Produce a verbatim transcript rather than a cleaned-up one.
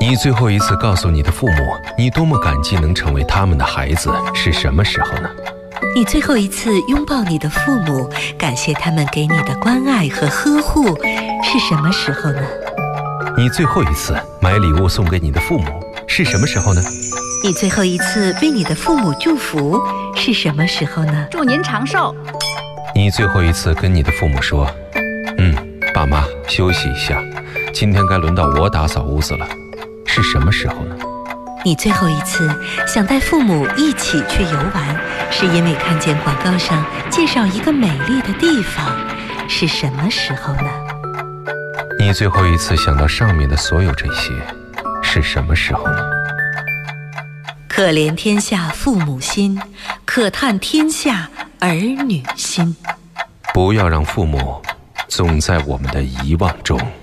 你最后一次告诉你的父母，你多么感激能成为他们的孩子，是什么时候呢？ 你最后一次拥抱你的父母，感谢他们给你的关爱和呵护，是什么时候呢？ 你最后一次买礼物送给你的父母，是什么时候呢？ 你最后一次为你的父母祝福，是什么时候呢？ 祝您长寿。 你最后一次跟你的父母说，嗯，爸妈休息一下，今天该轮到我打扫屋子了，是什么时候呢？ 你最后一次想带父母一起去游玩，是因为看见广告上介绍一个美丽的地方，是什么时候呢？ 你最后一次想到上面的所有这些，是什么时候呢？ 可怜天下父母心，可叹天下儿女心。 不要让父母总在我们的遗忘中。